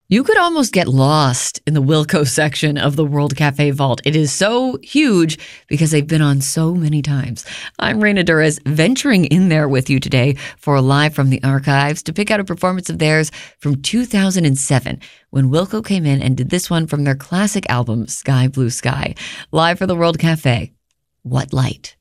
You could almost get lost in the Wilco section of the World Cafe Vault. It is so huge because they've been on so many times. I'm Reina Durres, venturing in there with you today for a Live from the Archives to pick out a performance of theirs from 2007 when Wilco came in and did this one from their classic album, Sky Blue Sky. Live for the World Cafe, What Light?